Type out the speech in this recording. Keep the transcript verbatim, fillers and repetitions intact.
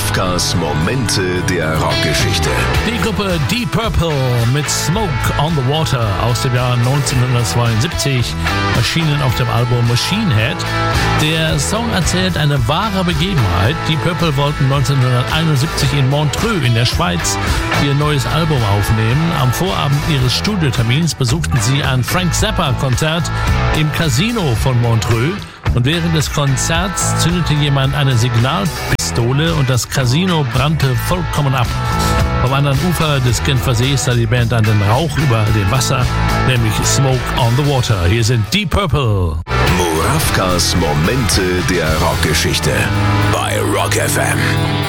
Murawkas Momente der Rockgeschichte. Die Gruppe Deep Purple mit Smoke on the Water aus dem Jahr neunzehnhundertzweiundsiebzig, erschienen auf dem Album Machine Head. Der Song erzählt eine wahre Begebenheit. Deep Purple wollten neunzehnhunderteinundsiebzig in Montreux in der Schweiz ihr neues Album aufnehmen. Am Vorabend ihres Studiotermins besuchten sie ein Frank Zappa-Konzert im Casino von Montreux. Und während des Konzerts zündete jemand eine Signalpistole und das Casino brannte vollkommen ab. Vom anderen Ufer des Genfersees sah die Band dann den Rauch über dem Wasser, nämlich Smoke on the Water. Hier sind Deep Purple. Murawkas Momente der Rockgeschichte bei Rock F M.